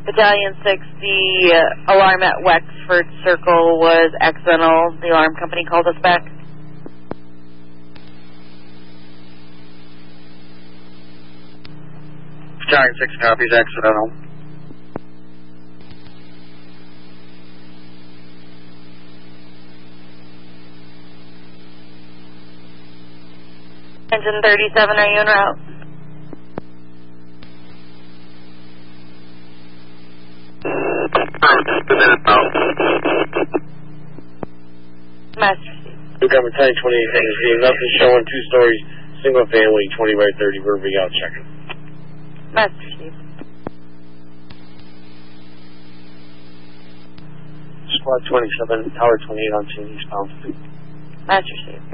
Battalion 6, the alarm at Wexford Circle was accidental. The alarm company called us back. Battalion 6 copies, accidental. Engine 37, are you en route? Master Steve. Newcomer 1028, nothing showing, 2 stories, single family, 20 by 30, Burbank out checking. Master Steve. Squad 27, Tower 28 on scene, eastbound. Master Steve.